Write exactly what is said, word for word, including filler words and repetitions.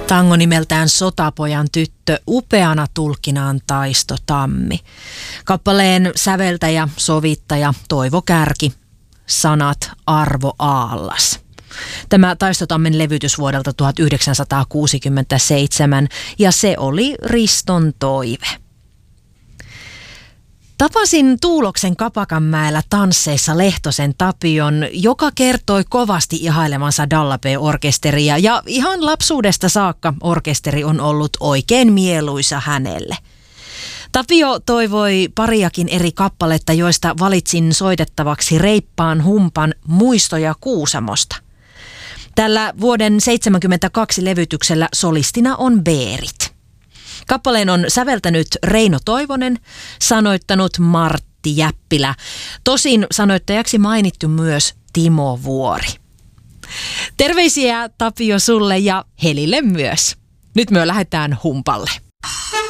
Tango nimeltään Sotapojan tyttö, upeana tulkkinaan Taisto Tammi. Kappaleen säveltäjä, sovittaja Toivo Kärki, sanat Arvo Aallas. Tämä Taisto Tammen levytys vuodelta tuhatyhdeksänsataakuusikymmentäseitsemän ja se oli Riston toive. Tapasin Tuuloksen Kapakanmäellä tansseissa Lehtosen Tapion, joka kertoi kovasti ihailemansa Dallapé-orkesteria ja ihan lapsuudesta saakka orkesteri on ollut oikein mieluisa hänelle. Tapio toivoi pariakin eri kappaletta, joista valitsin soitettavaksi reippaan humpan Muistoja Kuusamosta. Tällä vuoden seitsemänkymmentäkaksi levytyksellä solistina on Beerit. Kappaleen on säveltänyt Reino Toivonen, sanoittanut Martti Jäppilä. Tosin sanoittajaksi mainittu myös Timo Vuori. Terveisiä Tapio sulle ja Helille myös. Nyt me lähdetään humpalle.